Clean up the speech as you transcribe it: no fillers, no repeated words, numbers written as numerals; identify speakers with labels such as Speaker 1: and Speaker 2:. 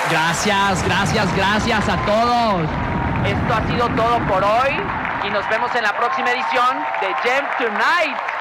Speaker 1: Gracias a todos.
Speaker 2: Esto ha sido todo por hoy y nos vemos en la próxima edición de Gem Tonight.